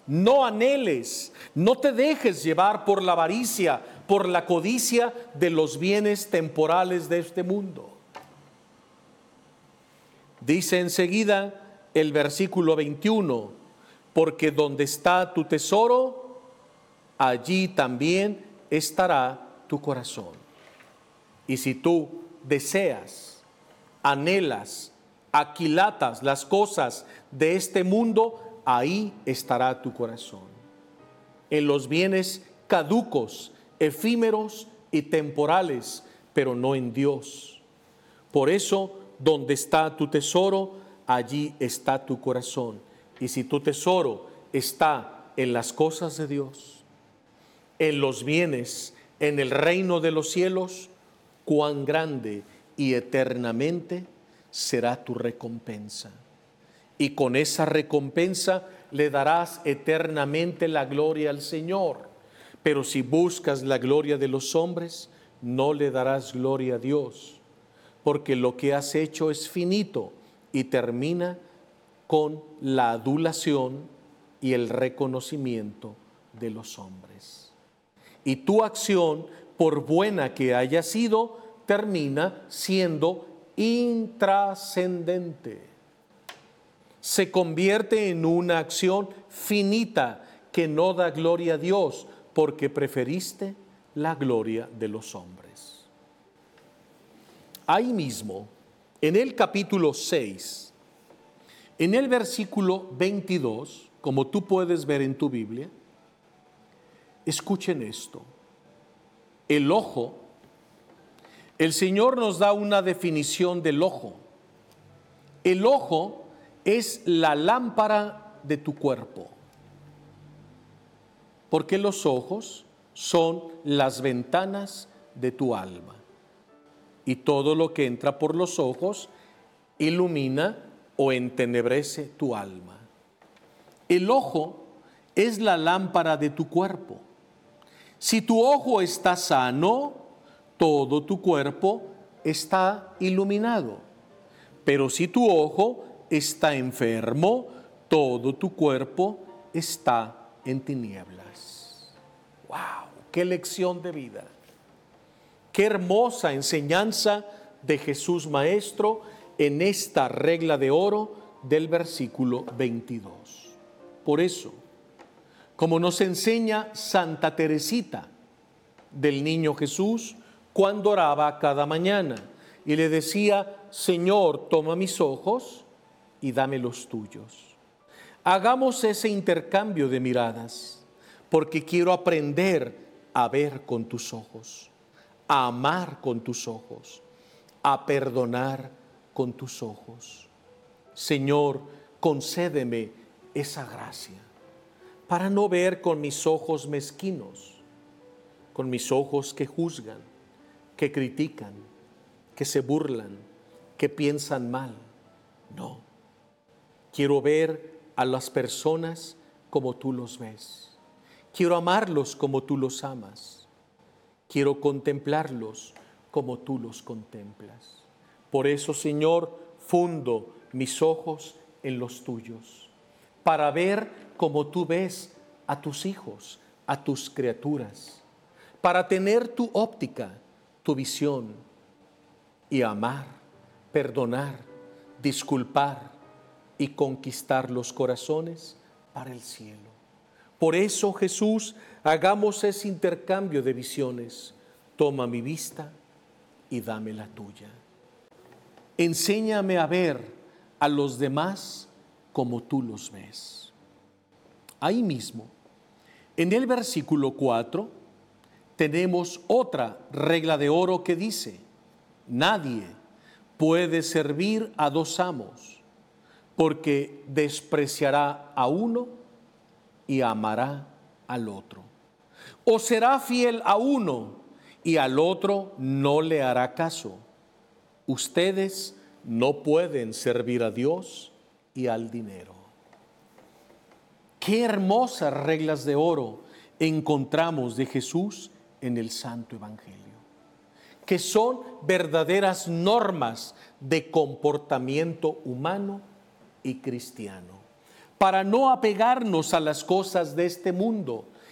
No anheles, no te dejes llevar por la avaricia, por la codicia de los bienes temporales de este mundo. Dice enseguida el versículo 21, porque donde está tu tesoro, allí también estará tu corazón. Y si tú deseas, anhelas, aquilatas las cosas de este mundo, ahí estará tu corazón. En los bienes caducos, efímeros y temporales, pero no en Dios. Por eso, donde está tu tesoro, allí está tu corazón. Y si tu tesoro está en las cosas de Dios, en los bienes, en el reino de los cielos, cuán grande y eternamente será tu recompensa. Y con esa recompensa le darás eternamente la gloria al Señor. Pero si buscas la gloria de los hombres, no le darás gloria a Dios, porque lo que has hecho es finito y termina con la adulación y el reconocimiento de los hombres. Y tu acción, por buena que haya sido, termina siendo intrascendente. Se convierte en una acción finita que no da gloria a Dios, porque preferiste la gloria de los hombres. Ahí mismo, en el capítulo 6, en el versículo 22, como tú puedes ver en tu Biblia, escuchen esto. El ojo, el Señor nos da una definición del ojo. El ojo es la lámpara de tu cuerpo, porque los ojos son las ventanas de tu alma, y todo lo que entra por los ojos ilumina o entenebrece tu alma. El ojo es la lámpara de tu cuerpo. Si tu ojo está sano, todo tu cuerpo está iluminado. Pero si tu ojo está enfermo, todo tu cuerpo está en tinieblas. ¡Wow! ¡Qué lección de vida! ¡Qué hermosa enseñanza de Jesús Maestro en esta regla de oro del versículo 22! Por eso, como nos enseña Santa Teresita del Niño Jesús cuando oraba cada mañana y le decía: Señor, toma mis ojos y dame los tuyos. Hagamos ese intercambio de miradas, porque quiero aprender a ver con tus ojos, a amar con tus ojos, a perdonar con tus ojos. Señor, concédeme esa gracia para no ver con mis ojos mezquinos, con mis ojos que juzgan, que critican, que se burlan, que piensan mal. No, quiero ver a las personas como tú los ves. Quiero amarlos como tú los amas. Quiero contemplarlos como tú los contemplas. Por eso, Señor, fundo mis ojos en los tuyos, para ver como tú ves a tus hijos, a tus criaturas, para tener tu óptica, tu visión, y amar, perdonar, disculpar y conquistar los corazones para el cielo. Por eso, Jesús, hagamos ese intercambio de visiones. Toma mi vista y dame la tuya. Enséñame a ver a los demás como tú los ves. Ahí mismo, en el versículo 4, tenemos otra regla de oro que dice: nadie puede servir a dos amos, porque despreciará a uno y amará al otro. O será fiel a uno y al otro no le hará caso. Ustedes no pueden servir a Dios y al dinero. Qué hermosas reglas de oro encontramos de Jesús en el Santo Evangelio, que son verdaderas normas de comportamiento humano y cristiano, para no apegarnos a las cosas de este mundo,